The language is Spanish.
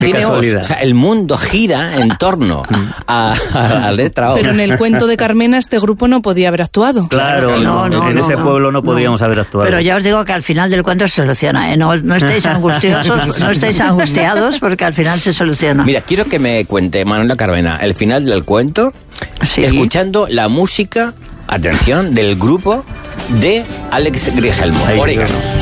tiene os. O sea, el mundo gira en torno a la letra O. Pero en el cuento de Carmena este grupo no podía haber actuado. Claro, en ese pueblo no podríamos haber actuado. Pero ya os digo que al final del cuento se soluciona, ¿eh? No estéis angustiosos, no estéis angustiados, porque al final se soluciona. Mira, quiero que me cuente Manuela Carmena el final del cuento, escuchando la música, atención, del grupo de Alex Grigelmo, Orégano.